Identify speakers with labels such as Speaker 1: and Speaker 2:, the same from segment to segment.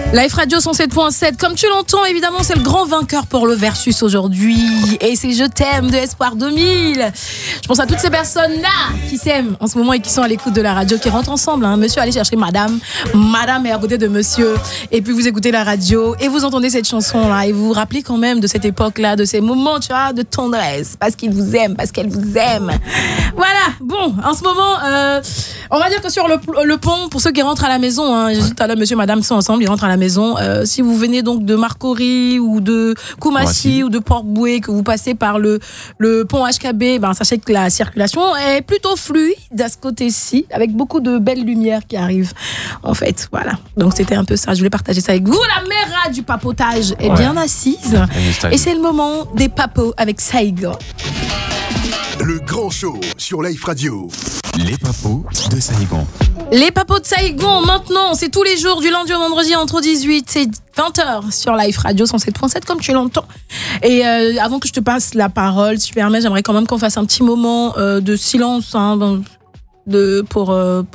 Speaker 1: Live Radio 107.7, comme tu l'entends, évidemment, c'est le grand vainqueur pour le versus aujourd'hui. Et c'est Je t'aime de Espoir 2000. Je pense à toutes ces personnes-là qui s'aiment en ce moment et qui sont à l'écoute de la radio, qui rentrent ensemble. Monsieur, allez chercher madame. Madame est à côté de monsieur. Et puis vous écoutez la radio et vous entendez cette chanson-là. Et vous vous rappelez quand même de cette époque-là, de ces moments, tu vois, de tendresse. Parce qu'il vous aime, parce qu'elle vous aime. Voilà. Bon, en ce moment, on va dire que sur le pont, pour ceux qui rentrent à la maison, j'ai dit tout à l'heure, monsieur, madame sont ensemble, ils rentrent à la maison. Si vous venez donc de Marcory ou de Koumassi ou de Port-Boué, que vous passez par le pont HKB, sachez que la circulation est plutôt fluide à ce côté-ci, avec beaucoup de belles lumières qui arrivent. En fait, voilà. Donc c'était un peu ça. Je voulais partager ça avec vous. La mère du papotage est bien assise. Et c'est le moment des papos avec Saigon.
Speaker 2: Le grand show sur Live Radio.
Speaker 3: Les papos de Saigon.
Speaker 1: Les papos de Saigon, maintenant, c'est tous les jours, du lundi au vendredi, entre 18 et 20h sur Live Radio 107.7, comme tu l'entends. Et avant que je te passe la parole, si tu permets, j'aimerais quand même qu'on fasse un petit moment de silence pour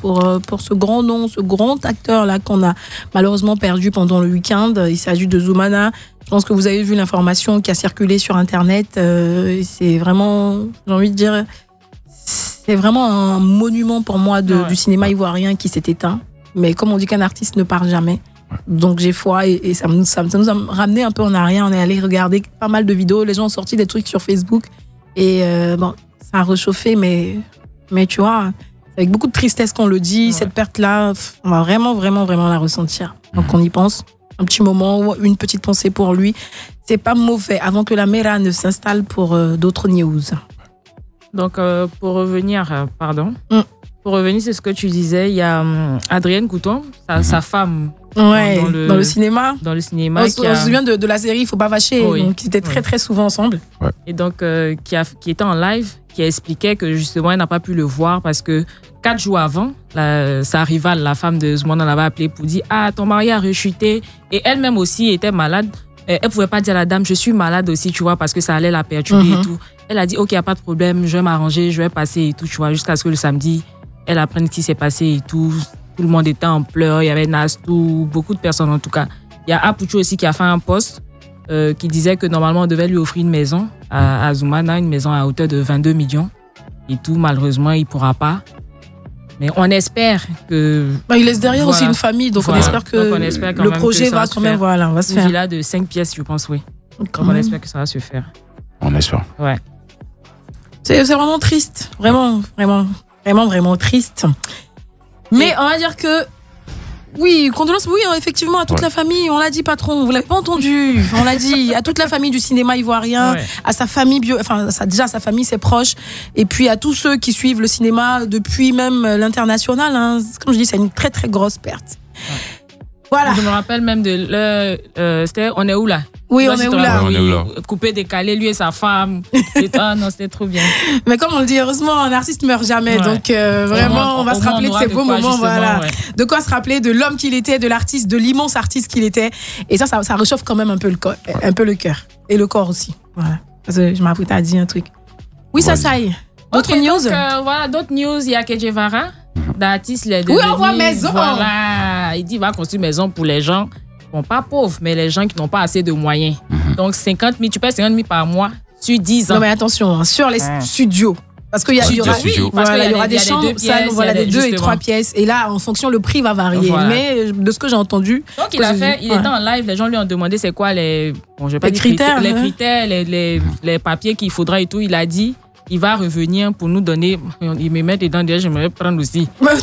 Speaker 1: ce grand nom, ce grand acteur-là qu'on a malheureusement perdu pendant le week-end. Il s'agit de Zoumana. Je pense que vous avez vu l'information qui a circulé sur Internet. C'est vraiment, j'ai envie de dire... C'est vraiment un monument pour moi du cinéma ivoirien qui s'est éteint. Mais comme on dit qu'un artiste ne part jamais, donc j'ai foi et ça nous a ramené un peu en arrière. On est allé regarder pas mal de vidéos. Les gens ont sorti des trucs sur Facebook et ça a réchauffé. Mais tu vois, avec beaucoup de tristesse qu'on le dit, cette perte-là, on va vraiment, vraiment, vraiment la ressentir. Donc on y pense. Un petit moment, une petite pensée pour lui. C'est pas mauvais avant que la Mera ne s'installe pour d'autres news.
Speaker 4: Donc, pour revenir, c'est ce que tu disais, il y a Adrienne Couton, sa femme,
Speaker 1: dans le cinéma.
Speaker 4: Dans le cinéma.
Speaker 1: On se souvient de la série Il faut pas vacher, donc ils étaient très très souvent ensemble.
Speaker 4: Ouais. Et donc, qui était en live, qui expliquait que justement, elle n'a pas pu le voir parce que 4 jours avant, sa rivale, la femme de Zoumana, l'avait appelé pour dire « Ah, ton mari a rechuté ». Et elle-même aussi était malade. Elle pouvait pas dire à la dame « Je suis malade aussi, tu vois, parce que ça allait la perturber et tout ». Elle a dit, OK, il n'y a pas de problème, je vais m'arranger, je vais passer et tout, tu vois, jusqu'à ce que le samedi, elle apprenne ce qui s'est passé et tout. Tout le monde était en pleurs, il y avait Nastou, beaucoup de personnes en tout cas. Il y a Apucho aussi qui a fait un post qui disait que normalement, on devait lui offrir une maison à Zoumana, une maison à hauteur de 22 millions et tout. Malheureusement, il ne pourra pas. Mais on espère que...
Speaker 1: il laisse derrière aussi une famille, donc on espère que le projet va quand même, va se faire.
Speaker 4: Une villa de 5 pièces, je pense, oui. Donc on espère que ça va se faire.
Speaker 3: On espère.
Speaker 4: Ouais.
Speaker 1: C'est vraiment triste. Vraiment, vraiment, vraiment, vraiment triste. Mais on va dire que... Oui, condoléances, oui, effectivement, à toute la famille. On l'a dit, patron, vous l'avez pas entendu. On l'a dit, à toute la famille du cinéma ivoirien, à sa famille, déjà à sa famille, ses proches, et puis à tous ceux qui suivent le cinéma depuis même l'international. Comme je dis, c'est une très, très grosse perte. Voilà.
Speaker 4: Je me rappelle même c'était On est où là?
Speaker 1: Oui, on est où là?
Speaker 4: Coupé, décalé, lui et sa femme. C'était trop bien.
Speaker 1: Mais comme on le dit, heureusement, un artiste meurt jamais. Donc vraiment, on va se rappeler de ces beaux moments. Voilà. De quoi se rappeler de l'homme qu'il était, de l'artiste, de l'immense artiste qu'il était. Et ça réchauffe quand même un peu le cœur. Et le corps aussi. Voilà. Parce que je m'apprête à dire un truc. Oui, ça y est. D'autres news?
Speaker 4: Donc, d'autres news, il y a Kedjevara, d'artiste.
Speaker 1: Oui, on voit maison.
Speaker 4: Voilà. Il dit qu'il va construire maison pour les gens. Bon, pas pauvres, mais les gens qui n'ont pas assez de moyens. Donc, 50 000, tu payes 50 000 par mois sur 10 ans.
Speaker 1: Non, mais attention, sur les studios. Parce qu'il y aura des chambres, des 2 et 3 pièces. Et là, en fonction, le prix va varier. Voilà. Mais de ce que j'ai entendu...
Speaker 4: Donc, il était en live, les gens lui ont demandé c'est quoi les
Speaker 1: critères,
Speaker 4: les papiers qu'il faudra et tout. Il a dit... Il va revenir pour nous donner. Il me met dedans, j'aimerais prendre aussi. Il va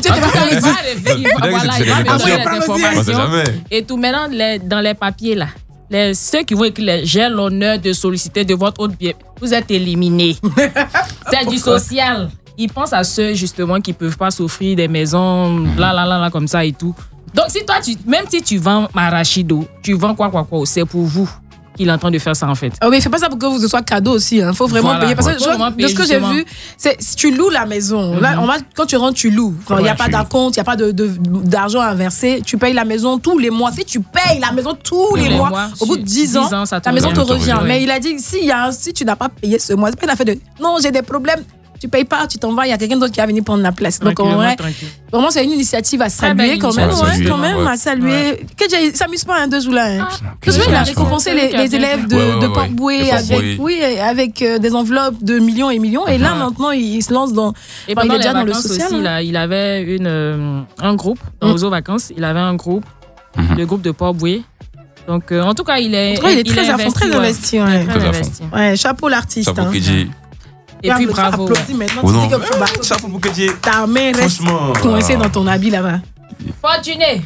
Speaker 4: me donner les informations. Et tout, maintenant, dans les papiers, là, ceux qui vont écrire j'ai l'honneur de solliciter de votre haute bien, vous êtes éliminés. C'est du social. Ils pensent à ceux, justement, qui ne peuvent pas s'offrir des maisons, là, comme ça et tout. Donc, si toi, même si tu vends Marachido, tu vends quoi, c'est pour vous. qu'il est en train de faire ça en fait.
Speaker 1: Oh, mais il ne fait pas ça pour que vous ce soit cadeau aussi. Il faut vraiment payer. Parce que de ce que j'ai vu, c'est si tu loues la maison. Là, quand tu rentres, tu loues. Il n'y a pas d'acompte, il n'y a pas d'argent à verser. Tu payes la maison tous les mois. Si tu payes la maison tous les mois, au bout de 10 ans, ta maison te revient. Mais il a dit, si tu n'as pas payé ce mois, c'est pas une affaire de non, j'ai des problèmes. tu payes pas, tu t'en vas, il y a quelqu'un d'autre qui va venir prendre la place. Donc en vrai, vraiment c'est une initiative à saluer quand même, à saluer. Que s'amuse pas un 2 jours là. Il a récompensé les élèves de Port-Boué avec des enveloppes de millions et millions. Et là maintenant il se lance dans.
Speaker 4: Et pendant il est déjà dans le social. Aussi, il avait un groupe dans aux vacances. Il avait un groupe, le groupe de Port-Boué. Donc, en tout cas, il est
Speaker 1: très à fond, très investi. Ouais, chapeau l'artiste.
Speaker 5: Chapeau Kedji.
Speaker 4: Et puis bravo.
Speaker 1: Applaudis maintenant.
Speaker 5: Chapeau pour Kedji.
Speaker 1: Ta main reste coincée dans ton habit là-bas.
Speaker 4: Fortuné.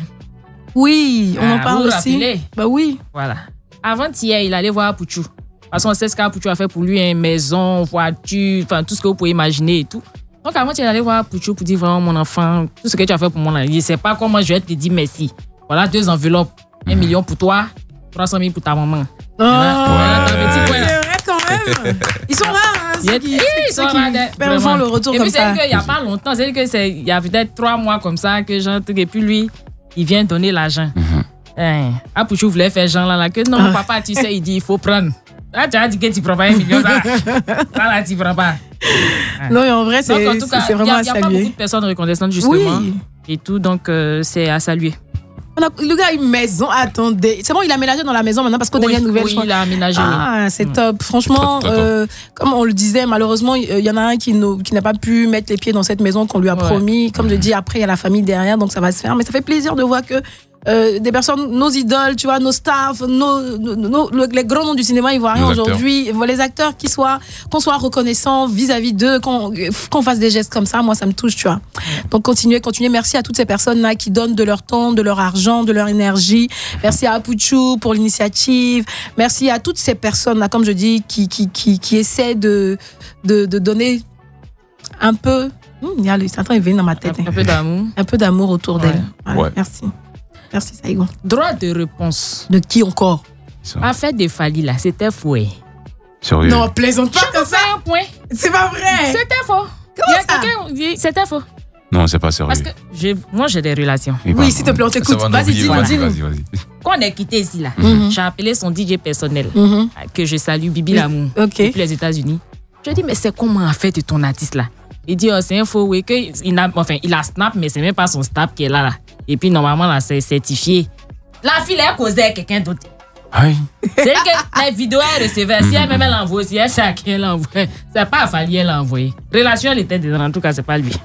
Speaker 1: Oui, on en parle aussi.
Speaker 4: Rappelez.
Speaker 1: Bah oui.
Speaker 4: Voilà. Avant-hier, il allait voir Pouchou. Parce qu'on sait ce qu'Apouchou a fait pour lui, maison, voiture, enfin tout ce que vous pouvez imaginer et tout. Donc avant, il allait voir Pouchou pour dire vraiment mon enfant, tout ce que tu as fait pour moi, il ne sait pas comment je vais te dire merci. Voilà 2 enveloppes. 1 million pour toi, 300 000 pour ta maman.
Speaker 1: C'est vrai quand même. Ils sont rares.
Speaker 4: Ils sont rares.
Speaker 1: Vraiment le retour comme ça.
Speaker 4: Et puis c'est qu'il n'y a pas longtemps, c'est qu'il y a peut-être 3 mois comme ça que j'entre et puis lui, il vient donner l'argent. Apouchou voulait faire genre là que non, papa, tu sais, il dit il faut prendre. Là, tu as dit que tu prends pas 1 million. Là, tu prends pas.
Speaker 1: Non, mais en vrai, c'est vraiment à saluer.
Speaker 4: Il n'y a pas beaucoup de personnes reconnaissantes justement. Et tout, donc c'est à saluer.
Speaker 1: Le gars a une maison, attendez. C'est bon, il a aménagé dans la maison maintenant parce qu'aux dernières nouvelles.
Speaker 4: Oui, il a aménagé.
Speaker 1: C'est top. Franchement, comme on le disait, malheureusement, il y en a un qui n'a pas pu mettre les pieds dans cette maison qu'on lui a promis. Comme je dis, après, il y a la famille derrière, donc ça va se faire. Mais ça fait plaisir de voir que des personnes, nos idoles, tu vois, nos stars, les grands noms du cinéma ivoirien aujourd'hui, les acteurs qu'on soit reconnaissants vis-à-vis d'eux, qu'on fasse des gestes comme ça, moi ça me touche, tu vois. Donc continuez. Merci à toutes ces personnes-là qui donnent de leur temps, de leur argent, de leur énergie. Merci à Apouchou pour l'initiative. Merci à toutes ces personnes-là, comme je dis, qui essaient de donner un peu. Attends, il vient dans ma tête.
Speaker 4: Un peu d'amour.
Speaker 1: Un peu d'amour autour d'elle. Voilà, merci. Merci Saigon.
Speaker 4: Droit de réponse.
Speaker 1: De qui encore?
Speaker 4: Affaire de Fali là, c'était faux.
Speaker 5: Sérieux?
Speaker 1: Non, plaisante pas comme ça.
Speaker 4: Un point.
Speaker 1: C'est pas vrai.
Speaker 4: C'était faux.
Speaker 1: Comment ça?
Speaker 4: C'était faux.
Speaker 5: Non, c'est pas sérieux.
Speaker 4: Parce que moi j'ai des relations.
Speaker 1: Oui, s'il te plaît, on t'écoute. Vas-y, dis-nous.
Speaker 4: Quand on est quitté ici là, j'ai appelé son DJ personnel que je salue, Bibi Lamour, depuis les États-Unis. Je dis mais c'est comment en fait de ton artiste là? Il dit c'est un faux oui que il a snap mais c'est même pas son snap qui est là. Et puis normalement là c'est certifié. La fille elle causait avec quelqu'un d'autre.
Speaker 5: Aïe.
Speaker 4: C'est que la vidéo elle recevait si elle même elle envoie si elle sait à qui elle envoie. C'est pas à Fali elle a envoyé. Relation elle était dedans en tout cas c'est pas lui.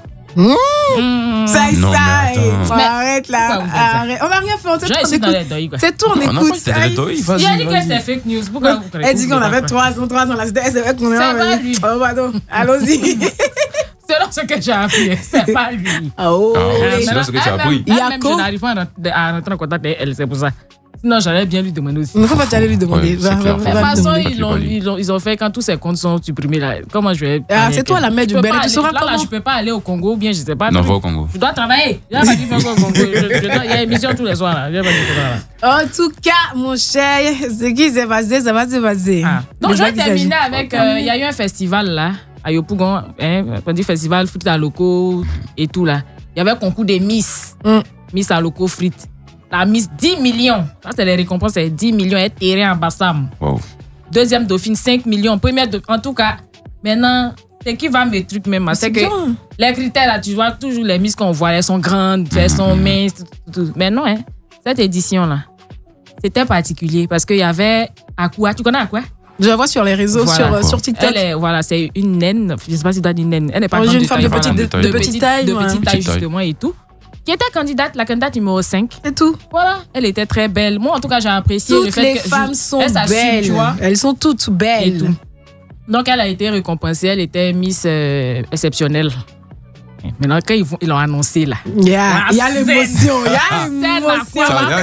Speaker 1: Ça arrête là. Arrête. On n'a rien fait. C'est tout on écoute.
Speaker 4: Il a dit que c'est fake news. Pourquoi vous croyez?
Speaker 1: Elle dit qu'on avait 3 ans là. C'est
Speaker 4: pas lui.
Speaker 1: Oh pardon. Allons-y.
Speaker 4: C'est ce que j'ai appris. C'est pas lui.
Speaker 5: C'est ce que tu as appris.
Speaker 4: Je n'arrive pas à rentrer en contact avec elle, c'est pour ça. Sinon, j'allais bien lui demander aussi.
Speaker 1: Il ne faut pas aller lui demander.
Speaker 5: De
Speaker 4: toute façon, ils ont fait quand tous ces comptes sont supprimés. Là. Comment je vais.
Speaker 1: C'est toi la mère du Bénin. Tu sauras comment.
Speaker 4: Là, je peux pas aller au Congo ou bien je sais pas.
Speaker 5: Non, va au Congo.
Speaker 4: Je dois travailler. Je n'ai pas dit faire au Congo. Il y a une émission tous les soirs. Là.
Speaker 1: En tout cas, mon cher, ce qui s'est passé, ça va se passer.
Speaker 4: Donc, je vais terminer avec. Il y a eu un festival là. À Yopougon, on dit festival frites à locaux et tout là. Il y avait un concours des Miss. Miss à locaux frites. La Miss 10 millions. Ça, c'est les récompenses, c'est 10 millions et terrain en Bassam.
Speaker 5: Wow.
Speaker 4: Deuxième dauphine, 5 millions. Première dauphine, en tout cas, maintenant, c'est qui va mes trucs même. C'est que les critères là, tu vois, toujours les Miss qu'on voit, elles sont grandes, elles sont minces, tout. Mais non, cette édition là, c'était particulier parce qu'il y avait Akua. Tu connais Akua?
Speaker 1: Je la vois sur les réseaux, sur TikTok.
Speaker 4: C'est une naine, je ne sais pas si tu dois dire une naine. Elle n'est pas grande.
Speaker 1: Une femme de petite taille.
Speaker 4: De petite taille, justement, et tout. Qui était la candidate numéro 5.
Speaker 1: C'est tout.
Speaker 4: Voilà, elle était très belle. Moi, en tout cas, j'ai apprécié le fait que.
Speaker 1: Toutes les femmes sont belles. Tu vois. Elles sont toutes belles.
Speaker 4: Et tout. Donc, elle a été récompensée. Elle était Miss exceptionnelle. Maintenant, quand ils l'ont annoncé là.
Speaker 1: Il y a l'émotion. Il y a l'émotion.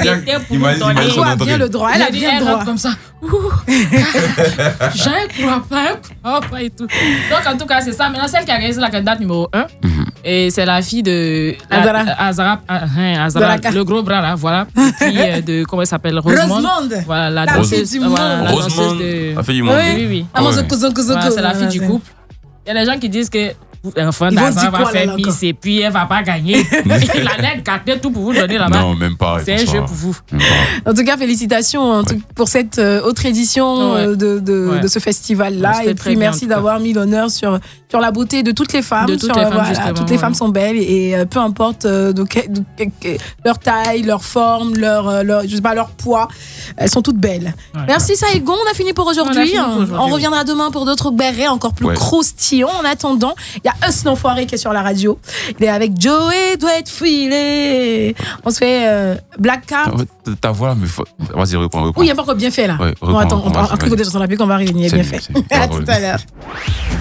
Speaker 5: Elle
Speaker 1: a bien le droit. Elle a bien le droit.
Speaker 4: Comme ça. Je crois pas. Et tout. Donc, en tout cas, c'est ça. Maintenant, celle qui a gagné, c'est la candidate numéro 1. Et c'est la fille de Azara, le gros bras là, voilà. Fille de, comment elle s'appelle? Rosemonde. Voilà, la danseuse du monde.
Speaker 5: La fille du monde.
Speaker 4: Oui.
Speaker 1: C'est
Speaker 4: la fille du couple. Il y a des gens qui disent que Enfant
Speaker 1: Ils vont
Speaker 4: d'Azan
Speaker 1: dire
Speaker 4: va
Speaker 1: quoi, là,
Speaker 4: faire
Speaker 1: encore?
Speaker 4: Miss et puis elle va pas gagner. Il a l'air gâté tout pour vous donner là-bas.
Speaker 5: Non, même pas.
Speaker 4: C'est un
Speaker 5: François.
Speaker 4: jeu pour vous.
Speaker 5: Même pas.
Speaker 1: En tout cas, félicitations en tout- pour cette autre édition
Speaker 4: Ouais.
Speaker 1: de ce festival-là.
Speaker 4: Ouais, c'était
Speaker 1: Et
Speaker 4: très
Speaker 1: puis,
Speaker 4: bien,
Speaker 1: merci
Speaker 4: en tout cas.
Speaker 1: d'avoir mis l'honneur sur la beauté de toutes les femmes.
Speaker 4: De toutes les femmes, justement,
Speaker 1: toutes les femmes
Speaker 4: ouais.
Speaker 1: sont belles et peu importe leur taille, leur forme, je sais pas, leur poids, elles sont toutes belles.
Speaker 4: Ouais.
Speaker 1: Merci Saigon, on a fini pour aujourd'hui.
Speaker 4: fini pour aujourd'hui,
Speaker 1: On
Speaker 4: oui.
Speaker 1: reviendra demain pour d'autres bérets encore plus
Speaker 5: Ouais.
Speaker 1: croustillants. En attendant, il y a Us l'enfoiré qui est sur la radio. Il est avec Joey doit être filé. On se fait Black Card.
Speaker 5: Ta voix, là, mais vas-y, reprends.
Speaker 1: Oui, il n'y a pas encore bien fait là.
Speaker 5: Ouais,
Speaker 1: bon, attends,
Speaker 5: reprends,
Speaker 1: on va
Speaker 5: vas-y.
Speaker 1: écouter sur la pub qu'on va arriver. Il est bien fait.
Speaker 5: C'est
Speaker 1: À
Speaker 5: drôle.
Speaker 1: tout à l'heure.